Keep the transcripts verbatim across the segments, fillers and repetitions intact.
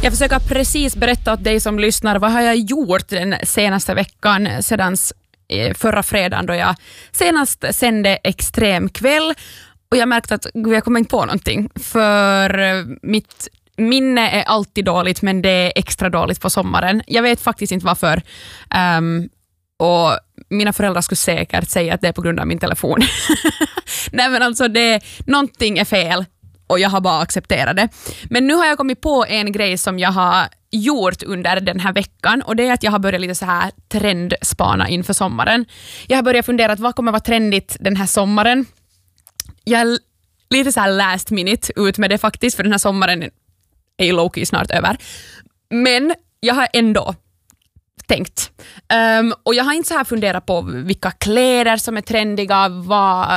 ska försöka precis berätta åt dig som lyssnar vad har jag gjort den senaste veckan sedan förra fredagen då jag senast sände Extrem kväll. Och jag märkte att gud, jag kommer inte på någonting. För mitt minne är alltid dåligt, men det är extra dåligt på sommaren. Jag vet faktiskt inte varför. Um, och mina föräldrar skulle säkert säga att det är på grund av min telefon. Nej, men alltså det, någonting är fel. Och jag har bara accepterat det. Men nu har jag kommit på en grej som jag har gjort under den här veckan. Och det är att jag har börjat lite så här trendspana inför sommaren. Jag har börjat fundera att vad kommer vara trendigt den här sommaren. Jag är lite så här last minute ut med det faktiskt. För den här sommaren är ju low-key snart över. Men jag har ändå tänkt. Um, och jag har inte så här funderat på vilka kläder som är trendiga. Vad...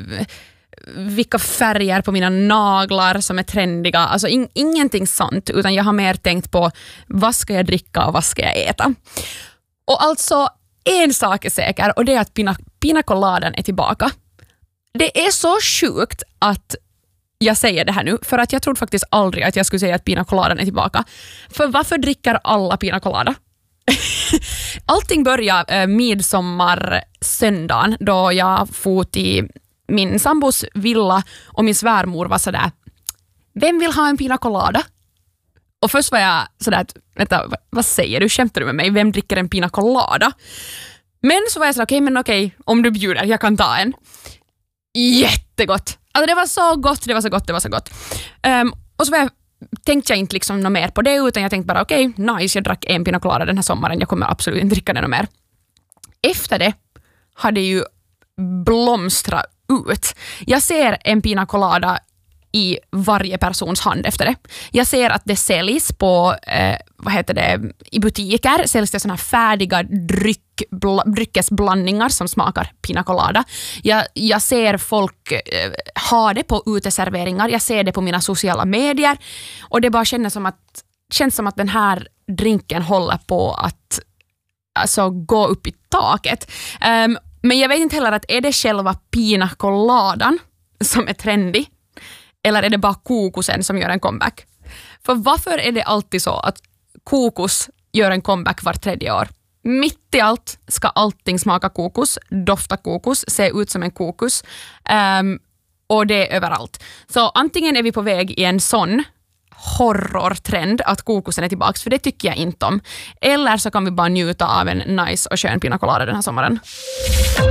vilka färger på mina naglar som är trendiga. Alltså in, ingenting sånt, utan jag har mer tänkt på vad ska jag dricka och vad ska jag äta. Och alltså en sak är säker, och det är att pina, pina coladan är tillbaka. Det är så sjukt att jag säger det här nu, för att jag trodde faktiskt aldrig att jag skulle säga att pina coladan är tillbaka. För varför dricker alla pina colada? Allting började eh, midsommar söndagen då jag fot i min sambos villa och min svärmor var sådär, vem vill ha en pina colada? Och först var jag sådär, att, vänta, vad säger du? Skämtar du med mig? Vem dricker en pina colada? Men så var jag sådär, okej, okay, men okej, okay, om du bjuder, jag kan ta en. Jättegott. Alltså det var så gott, det var så gott, det var så gott. Um, och så var jag, tänkte jag inte liksom något mer på det, utan jag tänkte bara, okej, okay, nice, jag drack en pina colada den här sommaren, jag kommer absolut inte dricka den något mer. Efter det hade ju blomstrat ut. Jag ser en pina colada i varje persons hand efter det. Jag ser att det säljs på eh, vad heter det, i butiker säljs det såna här färdiga dryck, bl- dryckesblandningar som smakar pina colada. Jag, jag ser folk eh, ha det på uteserveringar. Jag ser det på mina sociala medier och det bara känns som att känns som att den här drinken håller på att alltså gå upp i taket. Um, Men jag vet inte heller att är det själva pina coladan som är trendig eller är det bara kokosen som gör en comeback? För varför är det alltid så att kokos gör en comeback var tredje år? Mitt i allt ska allting smaka kokos, dofta kokos, se ut som en kokos um, och det är överallt. Så antingen är vi på väg i en sån horrortrend att kokosen är tillbaka, för det tycker jag inte om. Eller så kan vi bara njuta av en nice och skön pina colada den här sommaren.